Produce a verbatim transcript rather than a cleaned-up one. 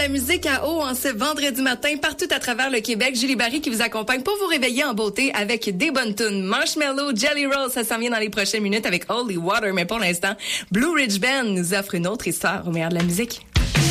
la musique à eau en ce vendredi matin partout à travers le Québec. Julie Barry qui vous accompagne pour vous réveiller en beauté avec des bonnes tunes. Marshmallow, Jelly Roll, ça s'en vient dans les prochaines minutes avec Holy Water. Mais pour l'instant, Blue Ridge Band nous offre une autre histoire au meilleur de la musique.